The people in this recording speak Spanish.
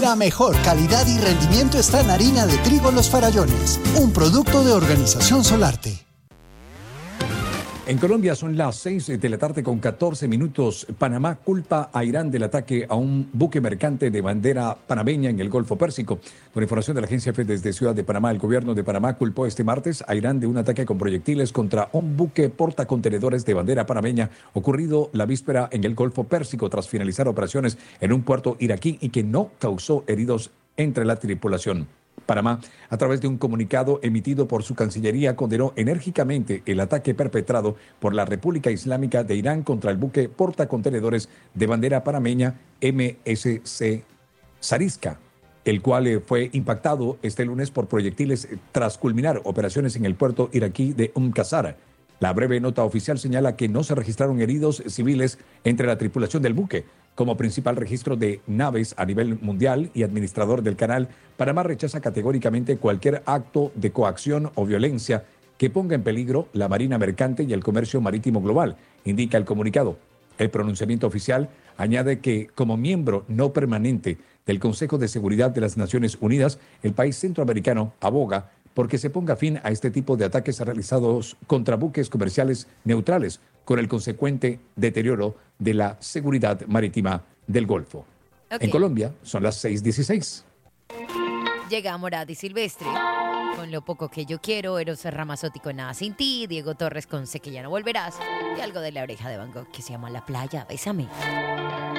La mejor calidad y rendimiento está en harina de trigo Los Farallones, un producto de Organización Solarte. En Colombia son las 6 de la tarde con 14 minutos. Panamá culpa a Irán del ataque a un buque mercante de bandera panameña en el Golfo Pérsico. Con información de la agencia EFE desde Ciudad de Panamá, el gobierno de Panamá culpó este martes a Irán de un ataque con proyectiles contra un buque portacontenedores de bandera panameña ocurrido la víspera en el Golfo Pérsico tras finalizar operaciones en un puerto iraquí y que no causó heridos entre la tripulación. Panamá, a través de un comunicado emitido por su Cancillería, condenó enérgicamente el ataque perpetrado por la República Islámica de Irán contra el buque portacontenedores de bandera panameña MSC Sarisca, el cual fue impactado este lunes por proyectiles tras culminar operaciones en el puerto iraquí de Qasr. La breve nota oficial señala que no se registraron heridos civiles entre la tripulación del buque. Como principal registro de naves a nivel mundial y administrador del canal, Panamá rechaza categóricamente cualquier acto de coacción o violencia que ponga en peligro la marina mercante y el comercio marítimo global, indica el comunicado. El pronunciamiento oficial añade que, como miembro no permanente del Consejo de Seguridad de las Naciones Unidas, el país centroamericano aboga porque se ponga fin a este tipo de ataques realizados contra buques comerciales neutrales, con el consecuente deterioro de la seguridad marítima del Golfo. Okay. En Colombia son las 6:16. Llega Morat y Silvestre con Lo poco que yo quiero, Eros Ramazzotti con Nada sin ti, Diego Torres con Sé que ya no volverás y algo de La Oreja de Van Gogh que se llama La playa, bésame.